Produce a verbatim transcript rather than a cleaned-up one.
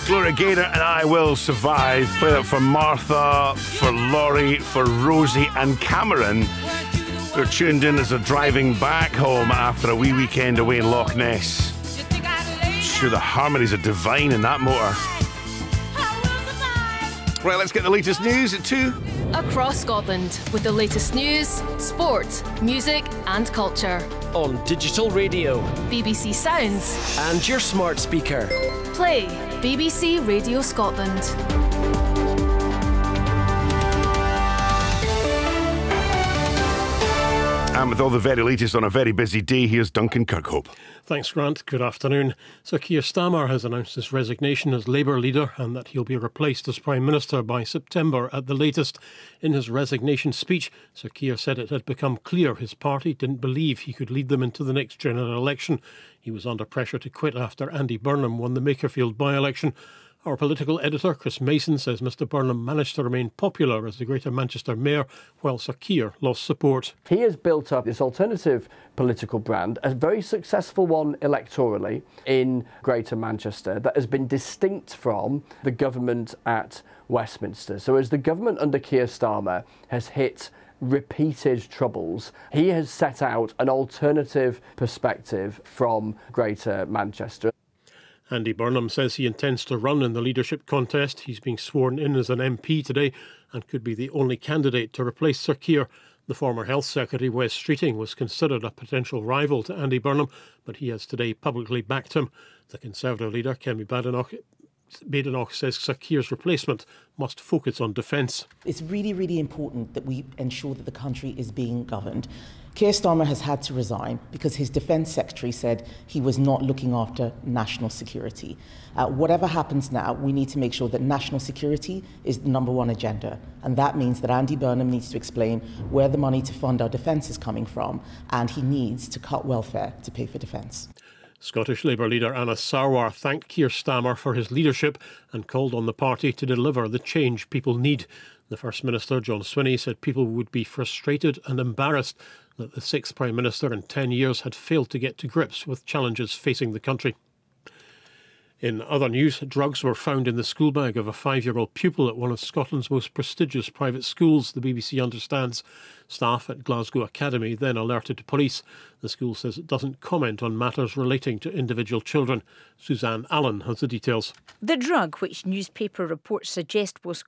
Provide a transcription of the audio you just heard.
Gloria Gaynor and I Will Survive. Play that for Martha, for Laurie, for Rosie and Cameron. They're tuned in as they're driving back home after a wee weekend away in Loch Ness. Sure, the harmonies are divine in that motor. Right, let's get the latest news at two. Across Scotland with the latest news, sport, music and culture. On digital radio, B B C Sounds and your smart speaker. Play B B C Radio Scotland. And with all the very latest on a very busy day, here's Duncan Kirkhope. Thanks, Grant. Good afternoon. Sir Keir Starmer has announced his resignation as Labour leader and that he'll be replaced as Prime Minister by September at the latest. In his resignation speech, Sir Keir said it had become clear his party didn't believe he could lead them into the next general election. He was under pressure to quit after Andy Burnham won the Makerfield by-election. Our political editor, Chris Mason, says Mr Burnham managed to remain popular as the Greater Manchester Mayor, while Sir Keir lost support. He has built up this alternative political brand, a very successful one electorally in Greater Manchester, that has been distinct from the government at Westminster. So as the government under Keir Starmer has hit repeated troubles, he has set out an alternative perspective from Greater Manchester. Andy Burnham says he intends to run in the leadership contest. He's being sworn in as an M P today and could be the only candidate to replace Sir Keir. The former Health Secretary, Wes Streeting, was considered a potential rival to Andy Burnham, but he has today publicly backed him. The Conservative leader, Kemi Badenoch, Badenoch says Sir Keir's replacement must focus on defence. It's really, really important that we ensure that the country is being governed. Keir Starmer has had to resign because his Defence Secretary said he was not looking after national security. Uh, whatever happens now, we need to make sure that national security is the number one agenda. And that means that Andy Burnham needs to explain where the money to fund our defence is coming from, and he needs to cut welfare to pay for defence. Scottish Labour leader Anna Sarwar thanked Keir Starmer for his leadership and called on the party to deliver the change people need. The First Minister, John Swinney, said people would be frustrated and embarrassed that the sixth Prime Minister in ten years had failed to get to grips with challenges facing the country. In other news, drugs were found in the school bag of a five-year-old pupil at one of Scotland's most prestigious private schools, the B B C understands. Staff at Glasgow Academy then alerted police. The school says it doesn't comment on matters relating to individual children. Suzanne Allen has the details. The drug, which newspaper reports suggest was